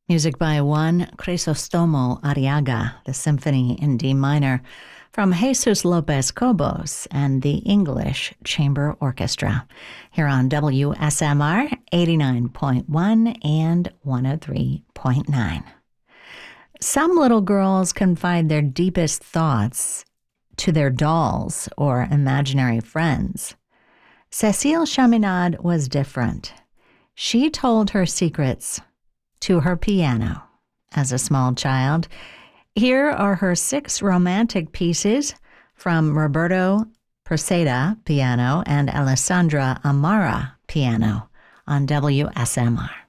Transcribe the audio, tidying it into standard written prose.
Music by Juan Crisostomo Arriaga, the Symphony in D minor, from Jesus Lopez Cobos and the English Chamber Orchestra, here on WSMR 89.1 and 103.9. Some little girls confide their deepest thoughts to their dolls or imaginary friends. Cécile Chaminade was different. She told her secrets to her piano as a small child. Here are her 6 romantic pieces from Roberto Proceda, piano, and Alessandra Amara, piano, on WSMR.